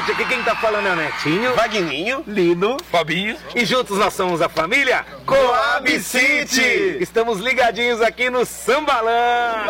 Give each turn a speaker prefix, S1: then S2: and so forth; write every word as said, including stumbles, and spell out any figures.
S1: gente, aqui quem tá falando é o Netinho,
S2: Vagninho,
S1: Lino,
S3: Fabinho.
S1: e juntos nós somos a família Coab City. Estamos ligadinhos aqui no Sambalã.